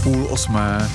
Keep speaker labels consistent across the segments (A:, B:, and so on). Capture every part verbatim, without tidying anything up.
A: půl osmé.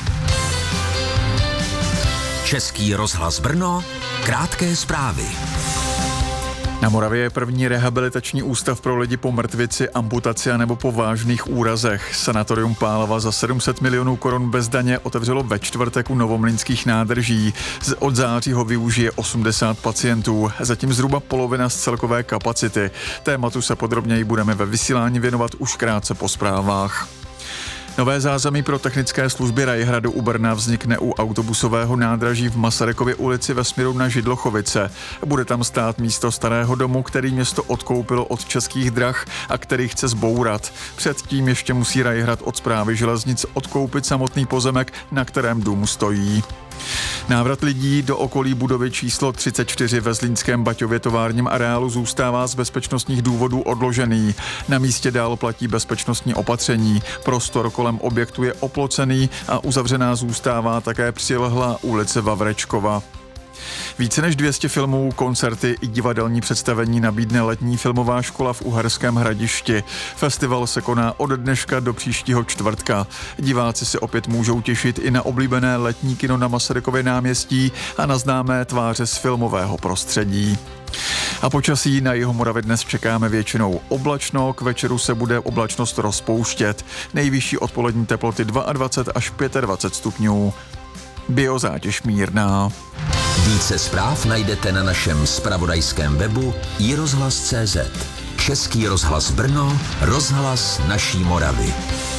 B: Český rozhlas Brno, krátké zprávy.
A: Na Moravě je první rehabilitační ústav pro lidi po mrtvici, amputaci a nebo po vážných úrazech. Sanatorium Pálava za sedm set milionů korun bez daně otevřelo ve čtvrtek u Novomlýnských nádrží. Od září ho využije osmdesát pacientů, zatím zhruba polovina z celkové kapacity. Tématu se podrobněji budeme ve vysílání věnovat už krátce po zprávách. Nové zázemí pro technické služby Rajhradu u Brna vznikne u autobusového nádraží v Masarykově ulici ve směru na Židlochovice. Bude tam stát místo starého domu, který město odkoupilo od Českých drah a který chce zbourat. Předtím ještě musí Rajhrad od Správy železnic odkoupit samotný pozemek, na kterém dům stojí. Návrat lidí do okolí budovy číslo třicet čtyři ve zlínském Baťově továrním areálu zůstává z bezpečnostních důvodů odložený. Na místě dál platí bezpečnostní opatření. Prostor kolem objektu je oplocený a uzavřená zůstává také přilehlá ulice Vavrečkova. Více než dvě stě filmů, koncerty i divadelní představení nabídne letní filmová škola v Uherském Hradišti. Festival se koná od dneška do příštího čtvrtka. Diváci se opět můžou těšit i na oblíbené letní kino na Masarykově náměstí a na známé tváře z filmového prostředí. A počasí na Jihomoravě dnes čekáme většinou oblačno, k večeru se bude oblačnost rozpouštět. Nejvyšší odpolední teploty dvacet dva až dvacet pět stupňů. Biozátěž mírná.
B: Více zpráv najdete na našem zpravodajském webu i rozhlas tečka cé zet. Český rozhlas Brno, rozhlas naší Moravy.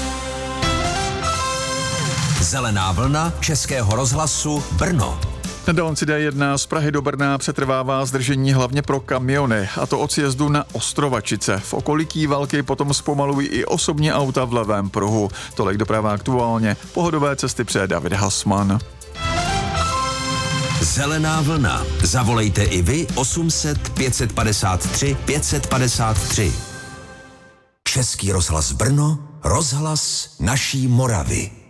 B: Zelená vlna Českého rozhlasu Brno.
A: Na dálnici D jedna z Prahy do Brna přetrvává zdržení hlavně pro kamiony, a to od sjezdu na Ostrovačice. V okolí Kývalky potom zpomalují i osobní auta v levém pruhu. Tolik doprava aktuálně. Pohodové cesty přeje David Hasman.
B: Zelená vlna. Zavolejte i vy osm set pět padesát tři pět padesát tři. Český rozhlas Brno, rozhlas naší Moravy.